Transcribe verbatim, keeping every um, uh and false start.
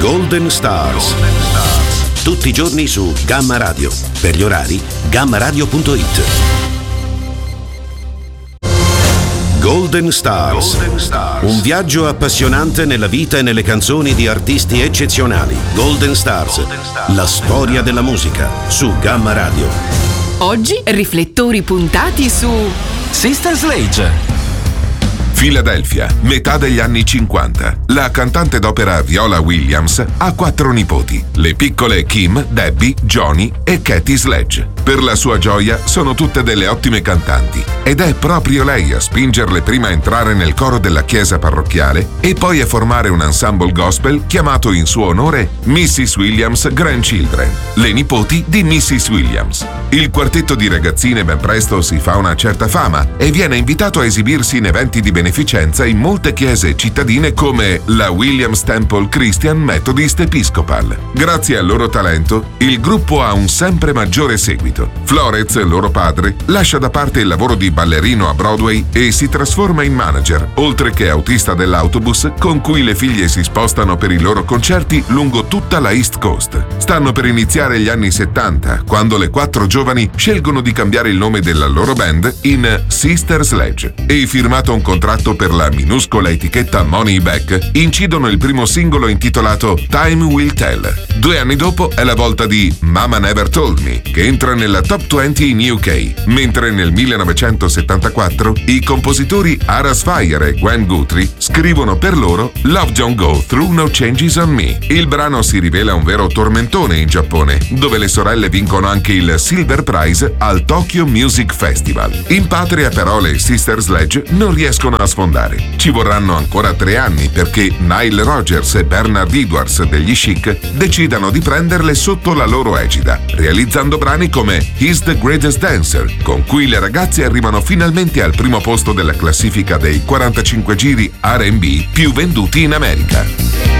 Golden Stars. Tutti i giorni su Gamma Radio. Per gli orari, gamma radio punto it. Golden Stars. Golden Stars. Un viaggio appassionante nella vita e nelle canzoni di artisti eccezionali. Golden Stars. Golden Stars. La storia della musica su Gamma Radio. Oggi riflettori puntati su Sister Sledge. Philadelphia, metà degli anni cinquanta. La cantante d'opera Viola Williams ha quattro nipoti, le piccole Kim, Debbie, Johnny e Katie Sledge. Per la sua gioia sono tutte delle ottime cantanti ed è proprio lei a spingerle prima a entrare nel coro della chiesa parrocchiale e poi a formare un ensemble gospel chiamato in suo onore missus Williams Grandchildren, le nipoti di missus Williams. Il quartetto di ragazzine ben presto si fa una certa fama e viene invitato a esibirsi in eventi di beneficenza in molte chiese cittadine come la Williams Temple Christian Methodist Episcopal. Grazie al loro talento, il gruppo ha un sempre maggiore seguito. Florez, loro padre, lascia da parte il lavoro di ballerino a Broadway e si trasforma in manager, oltre che autista dell'autobus con cui le figlie si spostano per i loro concerti lungo tutta la East Coast. Stanno per iniziare gli anni settanta, quando le quattro giovani scelgono di cambiare il nome della loro band in Sister Sledge e, firmato un contratto per la minuscola etichetta Money Back, incidono il primo singolo intitolato Time Will Tell. Due anni dopo è la volta di Mama Never Told Me, che entra nella top venti in U K, mentre nel millenovecentosettantaquattro i compositori Aras Fire e Gwen Guthrie scrivono per loro Love Don't Go Through No Changes on Me. Il brano si rivela un vero tormentone in Giappone, dove le sorelle vincono anche il Silver Prize al Tokyo Music Festival. In patria però le Sister Sledge non riescono a sfondare. Ci vorranno ancora tre anni perché Nile Rodgers e Bernard Edwards degli Chic decidano di prenderle sotto la loro egida, realizzando brani come He's the Greatest Dancer, con cui le ragazze arrivano finalmente al primo posto della classifica dei quarantacinque giri R and B più venduti in America.